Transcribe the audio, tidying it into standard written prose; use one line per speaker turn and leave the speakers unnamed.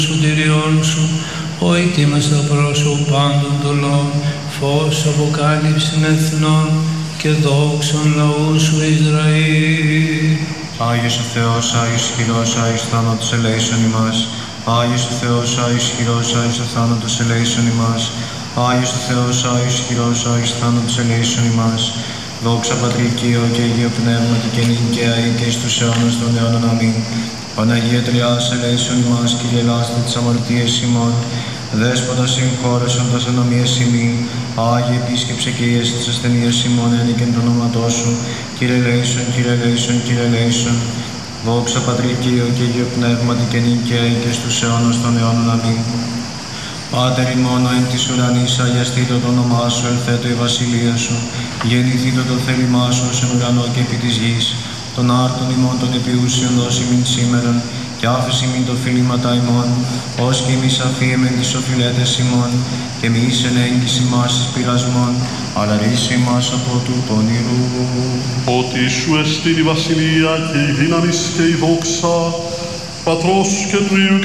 σωτηριών σου, ο ητήμεστα πρόσωπο πάντων των λαών, φως αποκάλυψην εθνών και δόξων λαού σου Ισραήλ.
Άγιος ο Θεός, Άγιος ισχυρός, Άγιος θάνατος ελέησον ημάς. Άγιος ο Θεός, Άγιος ισχυρός, Άγιος ο θάνατος ελέησον ημάς. Άγιος ο Θεός, Άγιος ισχυρός, Άγιος θάνατος ελέησον ημάς. Δόξα Πατρί Κύριο και Αγίο Πνεύματι και νυν και αεί και εις τους αιώνας των αιώνων. Αμήν. Παναγία Τριάς ελέησον ημάς, Κύριε λάστη της αμαρτίας ημών. Δέσποτα συγχώρεσον τας ανομίας ημίν. Άγιε επίσκεψε και ίεση της ασθενείας ημών, ένικεν το όνοματό σου. Κύριε ελέησον, Κύριε ελέησον, Κύριε ελέησον. Δόξα Πατρί Κύριο και Αγίο Πνεύματι και νυν και αεί και στους αιώνας των αιώνων. Αμήν. Πάτερ ημών εν της ουρανής, αγιαστήτω το όνομά σου, ελθέτω η βασιλεία σου. Γεννηθήτω το θέλημά σου ως εν ουρανό και επί της γης. Των άρτων ημών των επιούσιων δώσει μην σήμερον, και άφεση μην το φιλήματα ημών, ως και εμείς αφίεμεν τις οφειλέτες ημών, και μη εις εν έγκυση μας εις πειρασμών, αλλά ρίσε μας από του πονηρού.
Ότι σου εστίν η βασιλεία και η δύναμις και η δόξα, Πατρός και του Υιού